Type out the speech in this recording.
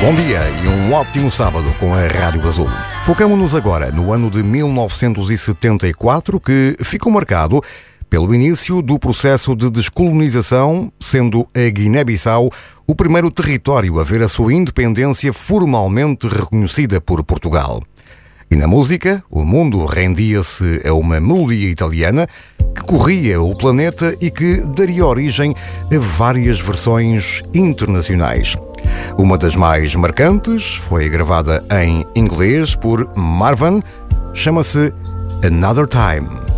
Bom dia e um ótimo sábado com a Rádio Azul. Focamo-nos agora no ano de 1974, que ficou marcado pelo início do processo de descolonização, sendo a Guiné-Bissau o primeiro território a ver a sua independência formalmente reconhecida por Portugal. E na música, o mundo rendia-se a uma melodia italiana que corria o planeta e que daria origem a várias versões internacionais. Uma das mais marcantes foi gravada em inglês por Marvin, chama-se Another Time.